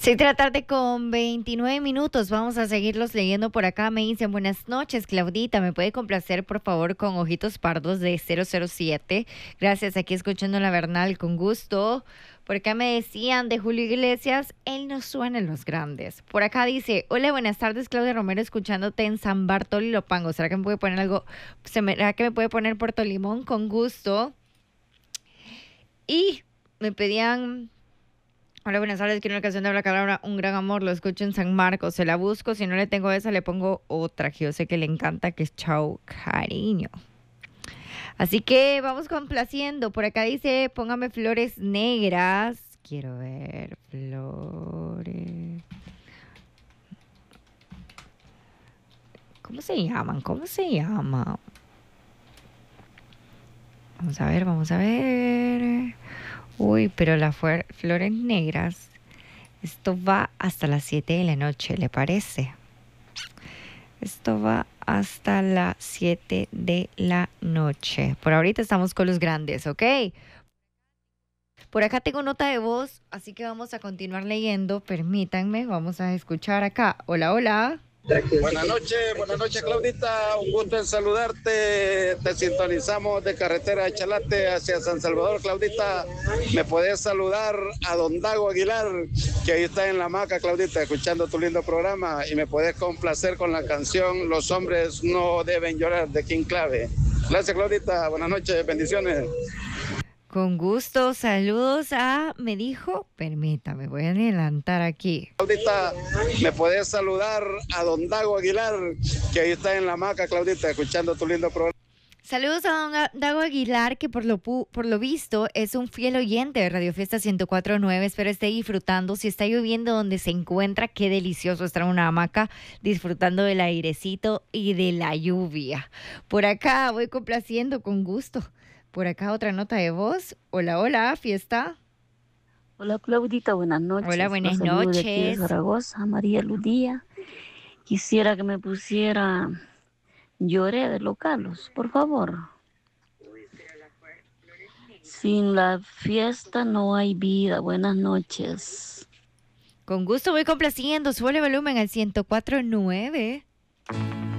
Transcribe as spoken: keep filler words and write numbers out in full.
Seis de la tarde con veintinueve minutos. Vamos a seguirlos leyendo por acá. Me dicen buenas noches, Claudita. ¿Me puede complacer, por favor, con Ojitos Pardos de cero cero siete? Gracias, aquí escuchando la Bernal con gusto. Por acá me decían de Julio Iglesias, él no suena en los grandes. Por acá dice, hola, buenas tardes, Claudia Romero, escuchándote en San Bartolo y Lopango. ¿Será que me puede poner algo? ¿Será que me puede poner Puerto Limón? Con gusto. Y me pedían... Hola, buenas tardes. Quiero una canción de la Calabra, Un Gran Amor. Lo escucho en San Marcos. Se la busco. Si no le tengo esa, le pongo otra que yo sé que le encanta, que es Chao Cariño. Así que vamos complaciendo. Por acá dice, póngame Flores Negras. Quiero ver flores. ¿Cómo se llaman? ¿Cómo se llama? Vamos a ver, vamos a ver. Uy, pero las flores negras, esto va hasta las siete de la noche, ¿le parece? Esto va hasta las siete de la noche. Por ahorita estamos con los grandes, ¿ok? Por acá tengo nota de voz, así que vamos a continuar leyendo. Permítanme, vamos a escuchar acá. Hola, hola. Buenas noches, buenas noches, Claudita, un gusto en saludarte. Te sintonizamos de carretera de Chalate hacia San Salvador, Claudita. Me podés saludar a don Dago Aguilar, que ahí está en la hamaca, Claudita, escuchando tu lindo programa, y me podés complacer con la canción Los hombres no deben llorar, de King Clave. Gracias, Claudita, buenas noches, bendiciones. Con gusto, saludos a, me dijo, permítame, voy a adelantar aquí. Claudita, me podés saludar a don Dago Aguilar, que ahí está en la hamaca, Claudita, escuchando tu lindo programa. Saludos a don Dago Aguilar, que por lo, por lo visto es un fiel oyente de Radio Fiesta ciento cuatro punto nueve. Espero esté disfrutando. Si está lloviendo donde se encuentra, qué delicioso estar en una hamaca disfrutando del airecito y de la lluvia. Por acá voy complaciendo con gusto. Por acá otra nota de voz. Hola, hola, Fiesta. Hola, Claudita, buenas noches. Hola, buenas Los saludo noches. de aquí de Zaragoza, María Ludía. Quisiera que me pusiera Lloré de Los Galos, por favor. Sin la fiesta no hay vida. Buenas noches. Con gusto voy complaciendo. Sube el volumen al ciento cuatro punto nueve.